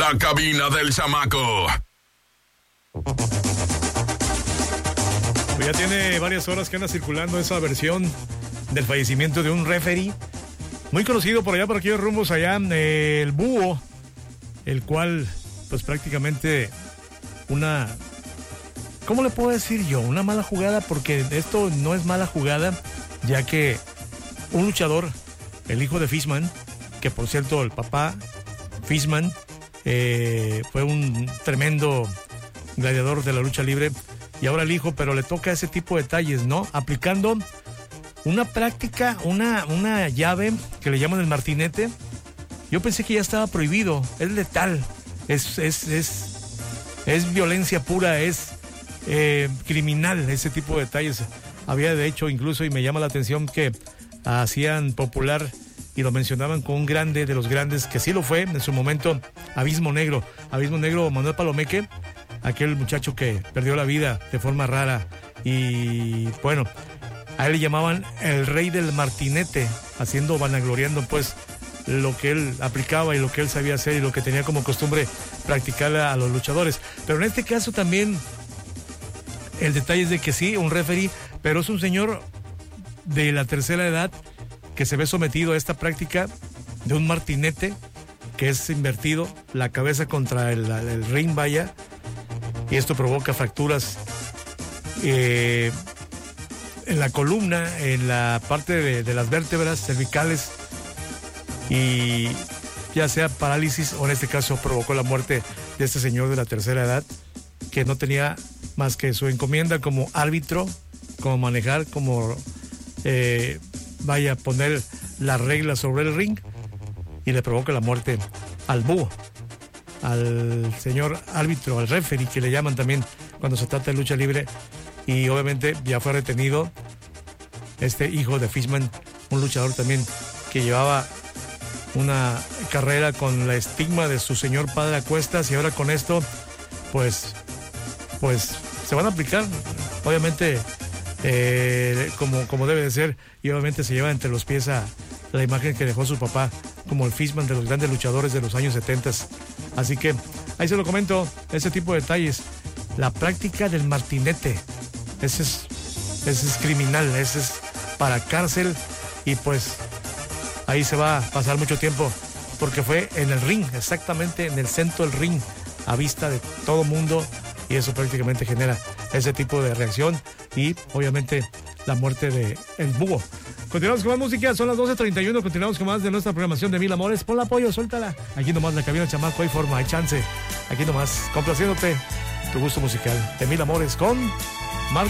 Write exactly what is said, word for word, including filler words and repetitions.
La cabina del chamaco. Pues ya tiene varias horas que anda circulando esa versión del fallecimiento de un referee muy conocido por allá, por aquellos rumbos allá, eh, el Búho, el cual, pues prácticamente una, ¿cómo le puedo decir yo? Una mala jugada, porque esto no es mala jugada, ya que un luchador, el hijo de Fishman, que por cierto el papá Fishman eh, fue un tremendo gladiador de la lucha libre, y ahora el hijo, pero le toca ese tipo de detalles, ¿no? Aplicando una práctica, una, una llave que le llaman el martinete. Yo pensé que ya estaba prohibido, es letal, es, es, es, es violencia pura, es eh, criminal ese tipo de detalles. Había de hecho incluso, y me llama la atención, que hacían popular y lo mencionaban con un grande de los grandes, que sí lo fue en su momento, Abismo Negro, Abismo Negro Manuel Palomeque, aquel muchacho que perdió la vida de forma rara, y bueno, a él le llamaban el rey del martinete, haciendo, vanagloriando pues lo que él aplicaba y lo que él sabía hacer y lo que tenía como costumbre practicar a los luchadores. Pero en este caso también el detalle es de que sí, un referee, pero es un señor de la tercera edad que se ve sometido a esta práctica de un martinete, que es invertido, la cabeza contra el, el ring, vaya, y esto provoca fracturas eh, en la columna, en la parte de, de las vértebras cervicales, y ya sea parálisis o en este caso provocó la muerte de este señor de la tercera edad, que no tenía más que su encomienda como árbitro, como manejar, como eh, vaya a poner las reglas sobre el ring, y le provoca la muerte al búho, al señor árbitro, al referee, que le llaman también cuando se trata de lucha libre. Y obviamente ya fue retenido este hijo de Fishman, un luchador también que llevaba una carrera con la estigma de su señor padre a cuestas, y ahora con esto pues pues se van a aplicar obviamente eh, como, como debe de ser, y obviamente se lleva entre los pies a la imagen que dejó su papá como el Fishman de los grandes luchadores de los años setenta. Así que ahí se lo comento, ese tipo de detalles, la práctica del martinete, ese es, ese es criminal, ese es para cárcel, y pues ahí se va a pasar mucho tiempo, porque fue en el ring, exactamente en el centro del ring, a vista de todo mundo, y eso prácticamente genera ese tipo de reacción y obviamente la muerte de el búho. Continuamos con más música, son las doce treinta y uno, continuamos con más de nuestra programación de Mil Amores. Ponle apoyo, suéltala. Aquí nomás la cabina, chamaco, hay forma, hay chance. Aquí nomás, complaciéndote tu gusto musical de Mil Amores con